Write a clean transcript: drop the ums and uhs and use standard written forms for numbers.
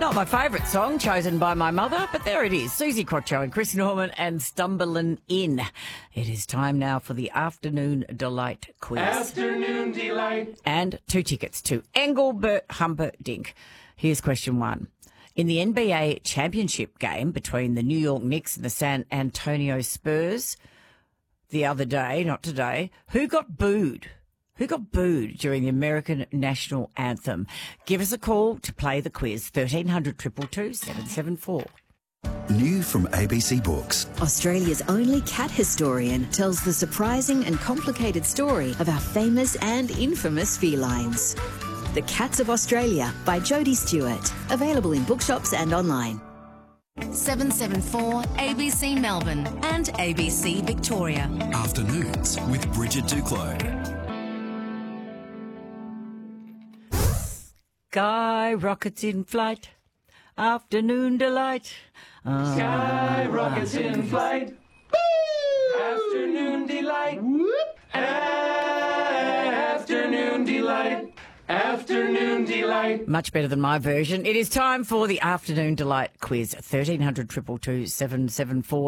Not my favourite song chosen by my mother, but there it is. Susie Quatro and Chris Norman and Stumblin' In. It is time now for the Afternoon Delight quiz. Afternoon Delight. And 2 tickets to Engelbert Humperdinck. Here's question 1. In the NBA championship game between the New York Knicks and the San Antonio Spurs the other day, not today, who got booed? Who got booed during the American national anthem? Give us a call to play the quiz, 1300 222 774. New from ABC Books. Australia's only cat historian tells the surprising and complicated story of our famous and infamous felines. The Cats of Australia by Jodie Stewart. Available in bookshops and online. 774 ABC Melbourne and ABC Victoria. Afternoons with Bridget Duclos. Sky rockets in flight, afternoon delight. Sky rockets in flight. Afternoon Delight. Afternoon Delight. Afternoon Delight. Much better than my version. It is time for the Afternoon Delight quiz, 1300 222 774.